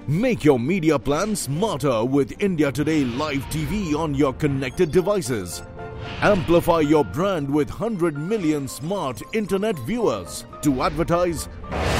Make your media plan smarter with India Today Live TV on your connected devices. Amplify your brand with 100 million smart internet viewers. To advertise,